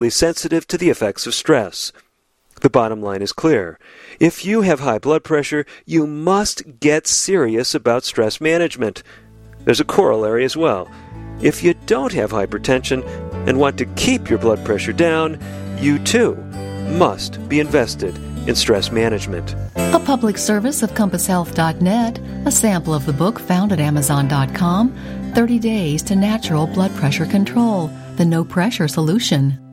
sensitive to the effects of stress. The bottom line is clear. If you have high blood pressure, you must get serious about stress management. There's a corollary as well. If you don't have hypertension and want to keep your blood pressure down, you too must be invested in stress management. A public service of CompassHealth.net, a sample of the book found at Amazon.com, 30 Days to Natural Blood Pressure Control, the No Pressure Solution.